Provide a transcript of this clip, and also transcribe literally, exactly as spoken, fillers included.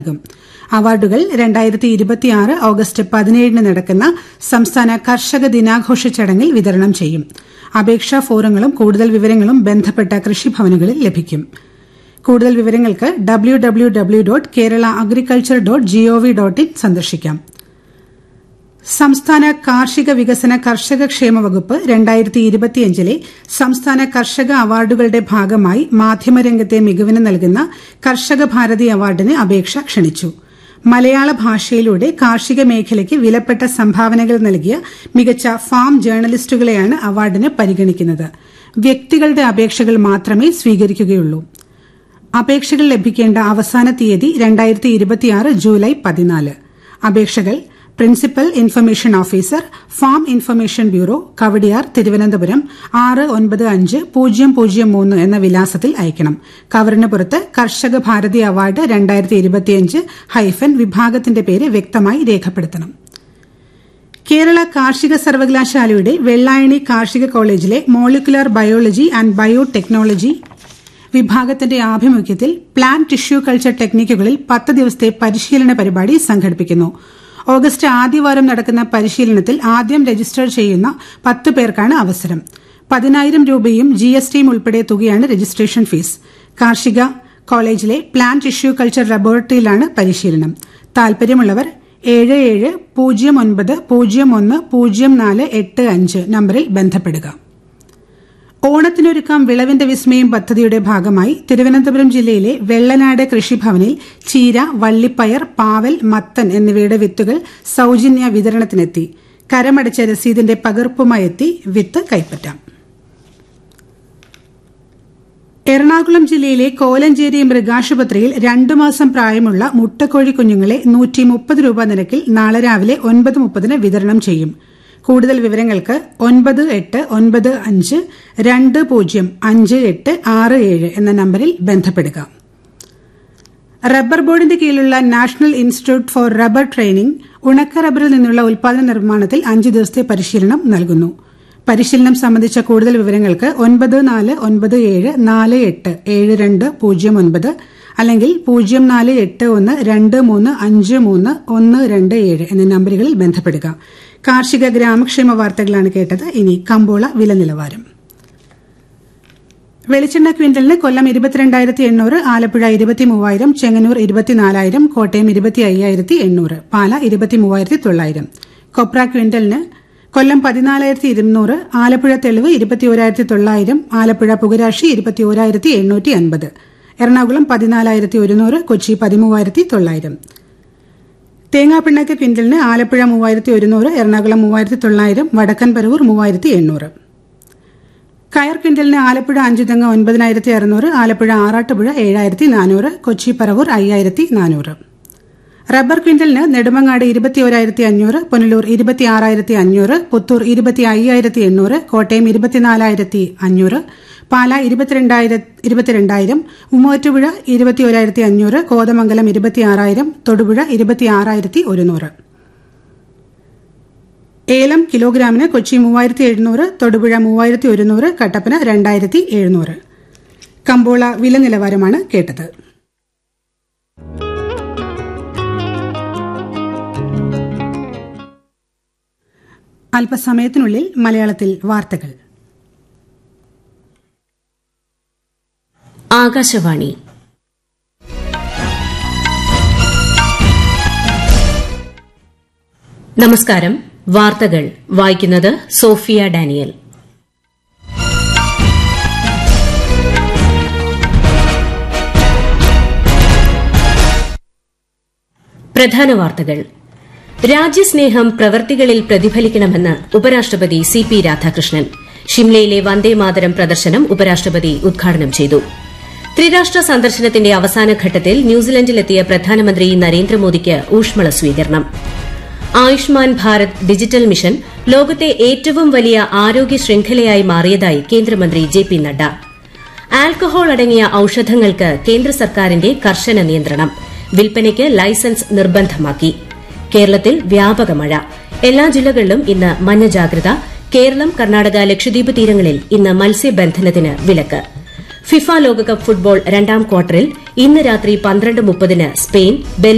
അവാർഡുകൾ രണ്ടായിരത്തി ഇരുപത്തിയാറ് ഓഗസ്റ്റ് പതിനേഴിന് നടക്കുന്ന സംസ്ഥാന കർഷക ദിനാഘോഷ ചടങ്ങിൽ വിതരണം ചെയ്യും. അപേക്ഷാ ഫോറങ്ങളും കൂടുതൽ വിവരങ്ങളും ബന്ധപ്പെട്ട കൃഷിഭവനുകളിൽ ലഭിക്കും. കൂടുതൽ വിവരങ്ങൾക്ക് W W W dot Kerala agriculture dot G O V dot in സന്ദർശിക്കാം. സംസ്ഥാന കാർഷിക വികസന കർഷക ക്ഷേമ വകുപ്പ് രണ്ടായിരത്തി ഇരുപത്തിയഞ്ചിലെ സംസ്ഥാന കർഷക അവാർഡുകളുടെ ഭാഗമായി മാധ്യമരംഗത്തെ മികവിന് നൽകുന്ന കർഷക ഭാരതി അവാർഡിന് അപേക്ഷ ക്ഷണിച്ചു. മലയാള ഭാഷയിലൂടെ കാർഷിക മേഖലയ്ക്ക് വിലപ്പെട്ട സംഭാവനകൾ നൽകിയ മികച്ച ഫാം ജേർണലിസ്റ്റുകളെയാണ് അവാർഡിന് പരിഗണിക്കുന്നത്. വ്യക്തികളുടെ അപേക്ഷകൾ മാത്രമേ സ്വീകരിക്കുകയുള്ളൂ. അപേക്ഷകൾ ലഭിക്കേണ്ട അവസാന തീയതി രണ്ടായിരത്തി ഇരുപത്തിയാറ് ജൂലൈ പതിനാല്. അപേക്ഷകൾ principal information officer, farm information bureau, Kowdiar, Thiruvananthapuram ആറ് ഒൻപത് അഞ്ച് പൂജ്യം പൂജ്യം മൂന്ന് എന്ന വിലാസത്തിൽ അയക്കണം. കവറിന് പുറത്ത് കർഷക ഭാരതി അവാർഡ് രണ്ടായിരത്തി ഇരുപത്തിയഞ്ച് ഹൈഫൻ വിഭാഗത്തിന്റെ പേര് വ്യക്തമായി രേഖപ്പെടുത്തണം. കേരള കാർഷിക സർവകലാശാലയുടെ വെള്ളായണി കാർഷിക കോളേജിലെ മോളിക്കുലർ ബയോളജി ആൻഡ് ബയോടെക്നോളജി വിഭാഗത്തിന്റെ ആഭിമുഖ്യത്തിൽ പ്ലാന്റ് ടിഷ്യൂ കൾച്ചർ ടെക്നിക്കുകളിൽ പത്ത് ദിവസത്തെ പരിശീലന പരിപാടി സംഘടിപ്പിക്കുന്നു. ഓഗസ്റ്റ് ആദ്യവാരം നടക്കുന്ന പരിശീലനത്തിൽ ആദ്യം രജിസ്റ്റർ ചെയ്യുന്ന പത്ത് പേർക്കാണ് അവസരം. പതിനായിരം രൂപയും ജിഎസ്ടിയും ഉൾപ്പെടെ തുകയാണ് രജിസ്ട്രേഷൻ ഫീസ്. കാർഷിക കോളേജിലെ പ്ലാന്റ് ടിഷ്യൂ കൾച്ചർ ലബോറട്ടറിയിലാണ് പരിശീലനം. താൽപര്യമുള്ളവർ ഏഴ് ഏഴ് പൂജ്യം ഒൻപത് പൂജ്യം ഒന്ന് പൂജ്യം നാല് എട്ട് അഞ്ച് നമ്പറിൽ ബന്ധപ്പെടുക. ഓണത്തിനൊരുക്കാം വിളവിന്റെ വിസ്മയം പദ്ധതിയുടെ ഭാഗമായി തിരുവനന്തപുരം ജില്ലയിലെ വെള്ളനാട് കൃഷിഭവനിൽ ചീര, വള്ളിപ്പയർ, പാവൽ, മത്തൻ എന്നിവയുടെ വിത്തുകൾ സൌജന്യ വിതരണത്തിനെത്തി. കരമടച്ച രസീതിന്റെ പകർപ്പുമായെത്തി വിത്ത് കൈപ്പറ്റാം. എറണാകുളം ജില്ലയിലെ കോലഞ്ചേരി മൃഗാശുപത്രിയിൽ രണ്ടു മാസം പ്രായമുള്ള മുട്ടക്കോഴി കുഞ്ഞുങ്ങളെ നൂറ്റി മുപ്പത് രൂപ നിരക്കിൽ നാളെ രാവിലെ ഒൻപത് മുപ്പതിന് വിതരണം ചെയ്യും. കൂടുതൽ വിവരങ്ങൾക്ക് ഒൻപത് എട്ട് ഒൻപത് അഞ്ച് രണ്ട് പൂജ്യം അഞ്ച് എട്ട് ആറ് ഏഴ് എന്ന നമ്പറിൽ ബന്ധപ്പെടുക. റബ്ബർ ബോർഡിന്റെ കീഴിലുള്ള national institute four rubber training ഉണക്ക റബ്ബറിൽ നിന്നുള്ള ഉൽപാദന നിർമ്മാണത്തിൽ അഞ്ച് ദിവസത്തെ പരിശീലനം നൽകുന്നു. പരിശീലനം സംബന്ധിച്ച കൂടുതൽ വിവരങ്ങൾക്ക് ഒൻപത് നാല് ഒൻപത് ഏഴ് നാല് എട്ട് ഏഴ് രണ്ട് പൂജ്യം ഒൻപത് അല്ലെങ്കിൽ പൂജ്യം നാല് എട്ട് ഒന്ന് രണ്ട് മൂന്ന് അഞ്ച് മൂന്ന് ഒന്ന് രണ്ട് ഏഴ് എന്നീ നമ്പറുകളിൽ ബന്ധപ്പെടുക. കാർഷിക ഗ്രാമക്ഷേമ വാർത്തകളാണ് കേട്ടത്. ഇനി കമ്പോള വില നിലവാരം. വെളിച്ചെണ്ണ ക്വിന്റലിന് കൊല്ലം ഇരുപത്തിരണ്ടായിരത്തി എണ്ണൂറ്, ആലപ്പുഴ ഇരുപത്തി മൂവായിരം, ചെങ്ങന്നൂർ ഇരുപത്തിനാലായിരം, കോട്ടയം ഇരുപത്തി അയ്യായിരത്തി എണ്ണൂറ്, പാല ഇരുപത്തി മൂവായിരത്തി തൊള്ളായിരം. കൊപ്ര ക്വിന്റലിന് കൊല്ലം പതിനാലായിരത്തി ഇരുന്നൂറ്, ആലപ്പുഴ തെളിവ് ഇരുപത്തി ഒരായിരത്തി തൊള്ളായിരം, ആലപ്പുഴ പുകരാശി ഇരുപത്തി ഒരായിരത്തി എണ്ണൂറ്റി അൻപത്, എറണാകുളം പതിനാലായിരത്തി ഒരുന്നൂറ്, കൊച്ചി പതിമൂവായിരത്തി തൊള്ളായിരം. തേങ്ങാപ്പിണ്ണാക്ക് ക്വിന്റലിന് ആലപ്പുഴ മൂവായിരത്തി ഒരുന്നൂറ്, എറണാകുളം മൂവായിരത്തി തൊള്ളായിരം, വടക്കൻ പരവൂർ മൂവായിരത്തി എണ്ണൂറ്. കയർ ക്വിന്റലിന് ആലപ്പുഴ അഞ്ചുതെങ്ങ് ഒൻപതിനായിരത്തി അറുന്നൂറ്, ആലപ്പുഴ ആറാട്ടുപുഴ ഏഴായിരത്തി നാനൂറ്, കൊച്ചി പരവൂർ അയ്യായിരത്തി നാനൂറ്. റബ്ബർ ക്വിന്റലിന് നെടുമങ്ങാട് ഇരുപത്തി ഒരായിരത്തി അഞ്ഞൂറ്, പുനലൂർ ഇരുപത്തി ആറായിരത്തി അഞ്ഞൂറ്, പുത്തൂർ ഇരുപത്തി അയ്യായിരത്തി എണ്ണൂറ്, കോട്ടയം ഇരുപത്തിനാലായിരത്തി അഞ്ഞൂറ്, പാല ഇരുപത്തിരണ്ടായിരം, മൂവാറ്റുപുഴ ഇരുപത്തി ഒരായിരത്തി അഞ്ഞൂറ്, കോതമംഗലം ഇരുപത്തി ആറായിരം, തൊടുപുഴ ഇരുപത്തി ആറായിരത്തി ഒരുന്നൂറ്. ഏലം കിലോഗ്രാമിന് കൊച്ചി മൂവായിരത്തി എഴുന്നൂറ്, തൊടുപുഴ മൂവായിരത്തി ഒരുന്നൂറ്, കട്ടപ്പന രണ്ടായിരത്തി എഴുന്നൂറ്. കമ്പോള വില നിലവാരമാണ് കേട്ടത്. അല്പസമയത്തിനുള്ളിൽ മലയാളത്തിൽ വാർത്തകൾ. ആകാശവാണി. നമസ്കാരം. വാർത്തകൾ വായിക്കുന്നത് സോഫിയ ഡാനിയൽ. പ്രധാന വാർത്തകൾ. രാജ്യസ്നേഹം പ്രവൃത്തികളിൽ പ്രതിഫലിക്കണമെന്ന് ഉപരാഷ്ട്രപതി സി പി രാധാകൃഷ്ണൻ. ഷിംലയിലെ വന്ദേമാതരം പ്രദർശനം ഉപരാഷ്ട്രപതി ഉദ്ഘാടനം ചെയ്തു. ത്രിരാഷ്ട്ര സന്ദർശനത്തിന്റെ അവസാനഘട്ടത്തിൽ ന്യൂസിലൻഡിലെത്തിയ പ്രധാനമന്ത്രി നരേന്ദ്രമോദിക്ക് ഊഷ്മള സ്വീകരണം. ആയുഷ്മാൻ ഭാരത് ഡിജിറ്റൽ മിഷൻ ലോകത്തെ ഏറ്റവും വലിയ ആരോഗ്യ ശൃംഖലയായി മാറിയതായി കേന്ദ്രമന്ത്രി ജെ പി നഡ്ഡ. ആൽക്കഹോൾ അടങ്ങിയ ഔഷധങ്ങൾക്ക് കേന്ദ്ര സർക്കാരിന്റെ കർശന നിയന്ത്രണം. വിൽപ്പനയ്ക്ക് ലൈസൻസ് നിർബന്ധമാക്കി. കേരളത്തിൽ വ്യാപക മഴ. എല്ലാ ജില്ലകളിലും ഇന്ന് മഞ്ഞ ജാഗ്രത. കേരളം, കർണാടക, ലക്ഷദ്വീപ് തീരങ്ങളിൽ ഇന്ന് മത്സ്യബന്ധനത്തിന് വിലക്ക്. ഫിഫ ലോകകപ്പ് ഫുട്ബോൾ രണ്ടാം ക്വാർട്ടറിൽ ഇന്ന് രാത്രി പന്ത്രണ്ട് മുപ്പതിന് സ്പെയിൻ